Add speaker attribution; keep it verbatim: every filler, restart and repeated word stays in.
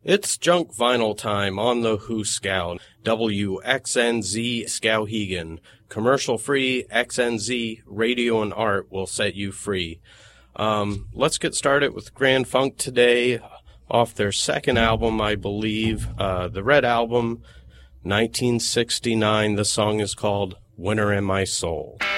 Speaker 1: It's junk vinyl time on the Who Scout. W X N Z Skowhegan. Commercial-free X N Z Radio and Art will set you free. Um, let's get started with Grand Funk today, off their second album, I believe, uh, the Red Album, nineteen sixty-nine. The song is called Winter in My Soul.